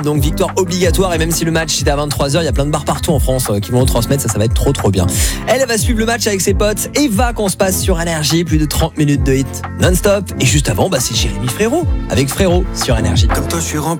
Donc victoire obligatoire, et même si le match est à 23h, il y a plein de bars partout en France qui vont le transmettre, ça va être trop bien. Elle va suivre le match avec ses potes. Eva qu'on se passe sur Énergie, plus de 30 minutes de hit non-stop. Et juste avant, c'est Jérémy Frérot avec Frérot sur Énergie. Comme toi je suis rempli